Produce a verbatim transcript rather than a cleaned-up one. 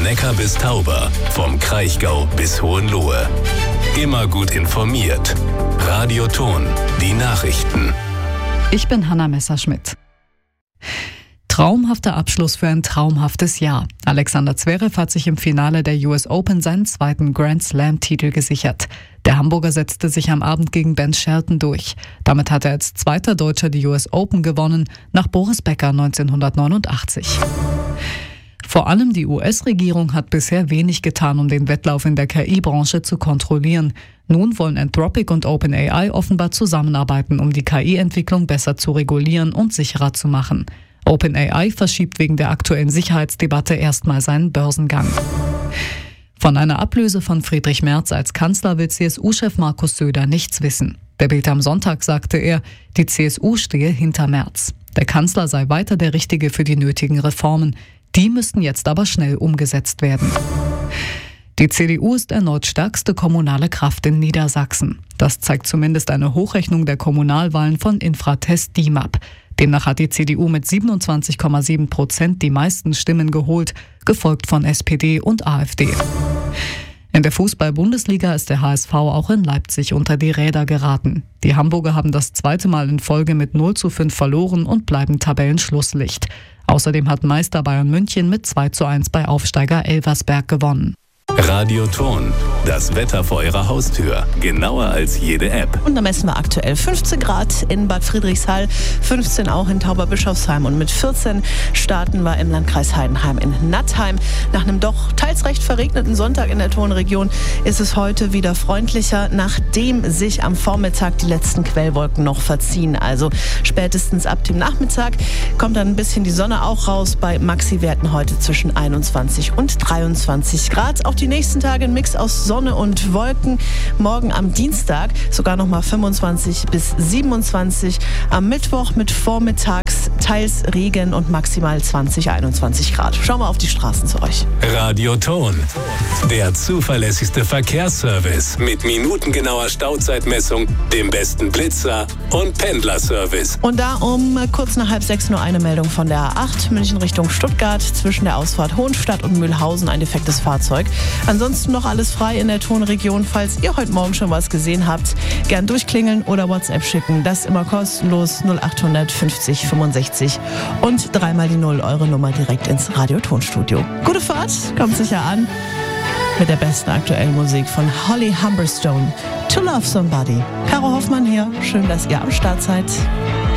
Neckar bis Tauber, vom Kraichgau bis Hohenlohe. Immer gut informiert. Radio Thon, die Nachrichten. Ich bin Hanna Messerschmidt. Traumhafter Abschluss für ein traumhaftes Jahr. Alexander Zverev hat sich im Finale der U S Open seinen zweiten Grand Slam-Titel gesichert. Der Hamburger setzte sich am Abend gegen Ben Shelton durch. Damit hat er als zweiter Deutscher die U S Open gewonnen, nach Boris Becker neunzehnhundertneunundachtzig. Vor allem die U S-Regierung hat bisher wenig getan, um den Wettlauf in der K I-Branche zu kontrollieren. Nun wollen Anthropic und OpenAI offenbar zusammenarbeiten, um die K I-Entwicklung besser zu regulieren und sicherer zu machen. OpenAI verschiebt wegen der aktuellen Sicherheitsdebatte erstmal seinen Börsengang. Von einer Ablöse von Friedrich Merz als Kanzler will C S U-Chef Markus Söder nichts wissen. Der Bild am Sonntag sagte er, die C S U stehe hinter Merz. Der Kanzler sei weiter der Richtige für die nötigen Reformen. Die müssten jetzt aber schnell umgesetzt werden. Die C D U ist erneut stärkste kommunale Kraft in Niedersachsen. Das zeigt zumindest eine Hochrechnung der Kommunalwahlen von Infratest D I M A P. Demnach hat die C D U mit siebenundzwanzig Komma sieben Prozent die meisten Stimmen geholt, gefolgt von S P D und AfD. In der Fußball-Bundesliga ist der H S V auch in Leipzig unter die Räder geraten. Die Hamburger haben das zweite Mal in Folge mit null zu fünf verloren und bleiben Tabellenschlusslicht. Außerdem hat Meister Bayern München mit zwei zu eins bei Aufsteiger Elversberg gewonnen. Radio Thon, das Wetter vor Ihrer Haustür, genauer als jede App. Und da messen wir aktuell fünfzehn Grad in Bad Friedrichshall, fünfzehn auch in Tauberbischofsheim und mit vierzehn starten wir im Landkreis Heidenheim in Nattheim. Nach einem doch teils recht verregneten Sonntag in der Thonregion ist es heute wieder freundlicher, nachdem sich am Vormittag die letzten Quellwolken noch verziehen. Also spätestens ab dem Nachmittag kommt dann ein bisschen die Sonne auch raus, bei Maxi-Werten heute zwischen einundzwanzig und dreiundzwanzig Grad. Auch die nächsten Tage ein Mix aus Sonne und Wolken. Morgen am Dienstag sogar noch mal fünfundzwanzig bis siebenundzwanzig. Am Mittwoch mit vormittags teils Regen und maximal zwanzig, einundzwanzig Grad. Schauen wir auf die Straßen zu euch. Radio Thon, der zuverlässigste Verkehrsservice mit minutengenauer Stauzeitmessung, dem besten Blitzer und Pendlerservice. Und da um kurz nach halb sechs nur eine Meldung von der A acht, München Richtung Stuttgart, zwischen der Ausfahrt Hohenstadt und Mühlhausen ein defektes Fahrzeug. Ansonsten noch alles frei in der Thonregion. Falls ihr heute Morgen schon was gesehen habt, gern durchklingeln oder WhatsApp schicken. Das immer kostenlos null achthundert fünfzig fünfundsechzig und dreimal die Null, eure Nummer direkt ins Radio-Tonstudio. Gute Fahrt, kommt sicher an mit der besten aktuellen Musik von Holly Humberstone. To Love Somebody. Caro Hoffmann hier, schön, dass ihr am Start seid.